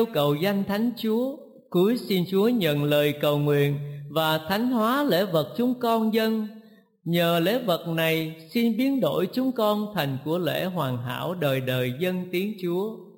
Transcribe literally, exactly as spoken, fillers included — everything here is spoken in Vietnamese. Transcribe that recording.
cầu danh Thánh Chúa. Cúi xin Chúa nhận lời cầu nguyện và thánh hóa lễ vật chúng con dâng. Nhờ lễ vật này xin biến đổi chúng con thành của lễ hoàn hảo đời đời dân tiếng Chúa.